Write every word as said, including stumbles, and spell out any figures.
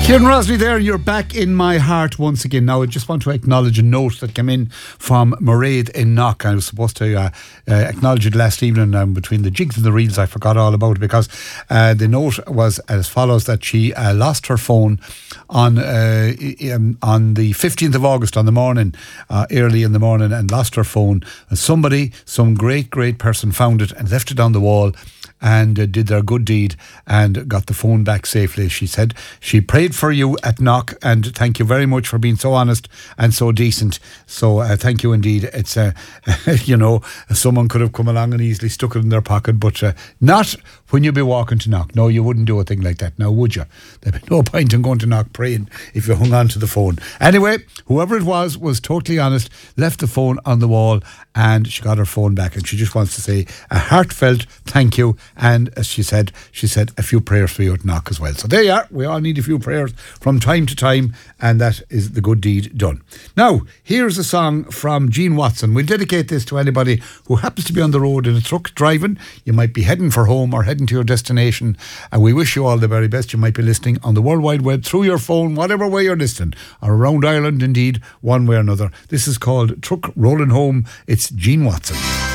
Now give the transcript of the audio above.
Kieran Rosny there, you're back in my heart once again. Now, I just want to acknowledge a note that came in from Mairead in Knock. I was supposed to uh, uh, acknowledge it last evening, um, between the jigs and the reels. I forgot all about it because uh, the note was as follows, that she uh, lost her phone on uh, um, on the fifteenth of August, on the morning, uh, early in the morning, and lost her phone. And somebody, some great, great person found it and left it on the wall and uh, did their good deed and got the phone back safely. She said she prayed for you at Knock, and thank you very much for being so honest and so decent. So uh, thank you indeed. It's uh, you know, someone could have come along and easily stuck it in their pocket, but uh, not when you be walking to Knock. No, you wouldn't do a thing like that now, would you? There'd be no point in going to Knock praying if you hung on to the phone. Anyway, whoever it was was totally honest, left the phone on the wall, and she got her phone back, and she just wants to say a heartfelt thank you. And as she said, she said a few prayers for you at Knock as well. So there you are. We all need a few prayers from time to time, and that is the good deed done. Now, here's a song from Gene Watson. We'll dedicate this to anybody who happens to be on the road in a truck driving. You might be heading for home or heading to your destination, and we wish you all the very best. You might be listening on the World Wide Web, through your phone, whatever way you're listening, or around Ireland, indeed, one way or another. This is called Truck Rolling Home. It's Gene Watson.